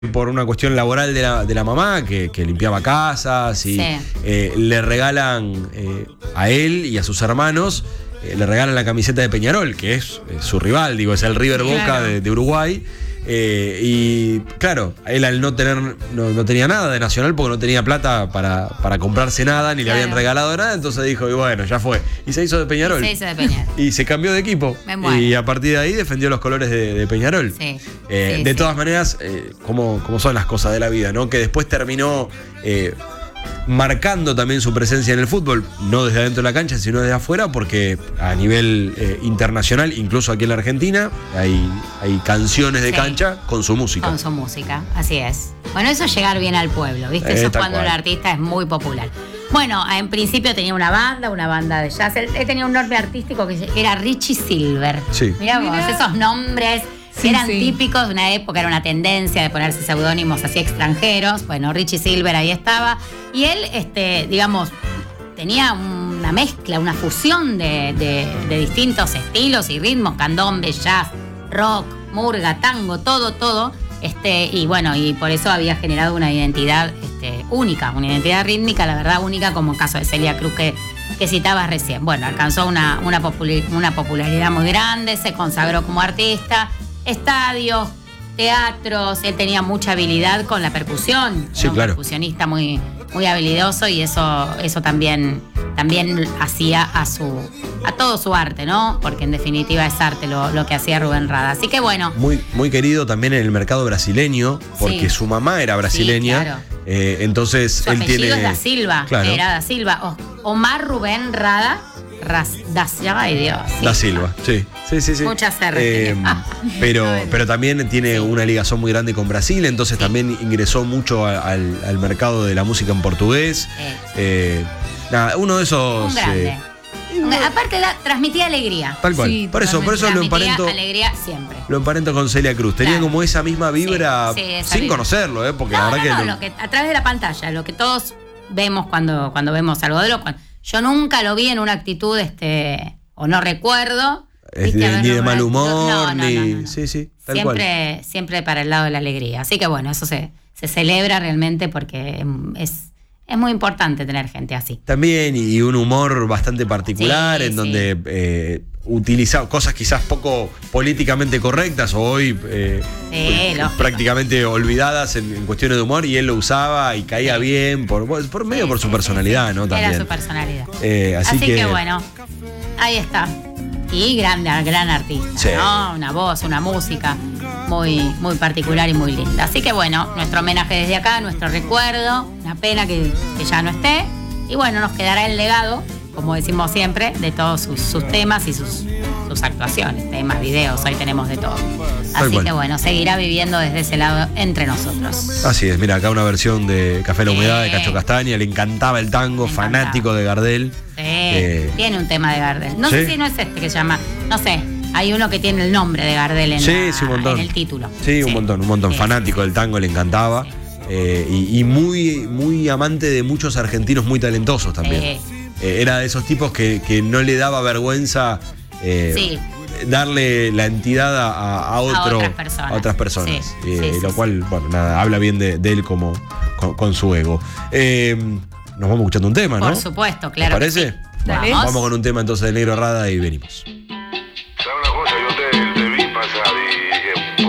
por una cuestión laboral de la mamá, que limpiaba casas y le regalan a él y a sus hermanos, le regalan la camiseta de Peñarol, que es su rival, digo, es el River Boca de Uruguay. Y claro, él al no tenía nada de Nacional porque no tenía plata para comprarse nada, ni le habían regalado nada, entonces dijo, y bueno, ya fue. Y se hizo de Peñarol. Y se cambió de equipo. Y a partir de ahí defendió los colores de Peñarol. De todas maneras, como son las cosas de la vida, ¿no? Que después terminó marcando también su presencia en el fútbol, no desde adentro de la cancha, sino desde afuera, porque a nivel internacional, incluso aquí en la Argentina, hay canciones de cancha con su música. Con su música, así es. Bueno, eso es llegar bien al pueblo, ¿viste? Eso es cuando el artista es muy popular. Bueno, en principio tenía una banda de jazz. Él tenía un nombre artístico que era Richie Silver. Mirá vos, esos nombres eran típicos de una época, era una tendencia de ponerse seudónimos así extranjeros. Bueno, Richie Silver ahí estaba. Y él, digamos, tenía una mezcla, una fusión de distintos estilos y ritmos, candombe, jazz, rock, murga, tango, todo. Y bueno, y por eso había generado una identidad única, una identidad rítmica, la verdad, única, como el caso de Celia Cruz que citabas recién. Bueno, alcanzó una popularidad muy grande, se consagró como artista, estadios, teatros, él tenía mucha habilidad con la percusión, un percusionista muy habilidoso, y eso también hacía a todo su arte, ¿no? Porque en definitiva es arte lo que hacía Rubén Rada. Así que bueno. Muy querido también en el mercado brasileño, porque su mamá era brasileña. Entonces su él apellido tiene. Es da Silva, era da Silva. Omar Rubén Rada. Ay Dios. Da Silva, sí. Muchas R. Pero también tiene una ligación muy grande con Brasil, entonces también ingresó mucho al mercado de la música en portugués. Uno de esos. Un grande. Aparte transmitía alegría. Tal cual. Sí, por eso lo emparento. Alegría siempre. Lo emparento con Celia Cruz. Tenía como esa misma vibra sin conocerlo, porque la verdad lo que a través de la pantalla, lo que todos vemos cuando vemos algo de lo cual. Yo nunca lo vi en una actitud, o no recuerdo. Ni de mal humor, no. Sí, tal cual. Siempre para el lado de la alegría. Así que bueno, eso se celebra realmente porque es muy importante tener gente así. También, y un humor bastante particular, en donde utiliza cosas quizás poco políticamente correctas o hoy prácticamente olvidadas en cuestiones de humor, y él lo usaba y caía bien por su personalidad, ¿no? También. Era su personalidad. Así que bueno, ahí está. Y gran artista, ¿no? Una voz, una música muy particular y muy linda. Así que bueno, nuestro homenaje desde acá, nuestro recuerdo, una pena que ya no esté. Y bueno, nos quedará el legado, como decimos siempre, de todos sus temas y sus actuaciones, temas, videos, hoy tenemos de todo. Así que bueno, seguirá viviendo desde ese lado entre nosotros. Así es, mira, acá una versión de Café La Humedad de Cacho Castaña, le encantaba el tango, fanático de Gardel. Tiene un tema de Gardel. No sé si no es este que se llama, no sé, hay uno que tiene el nombre de Gardel en el título. Sí, un montón. Fanático del tango, le encantaba. Y muy amante de muchos argentinos muy talentosos también. Era de esos tipos que no le daba vergüenza darle la entidad a otras personas. Lo cual, bueno, nada, habla bien de él con su ego. Nos vamos escuchando un tema, ¿no? Por supuesto, claro. ¿Te parece? Dale. Vamos con un tema entonces del Negro Rada y venimos.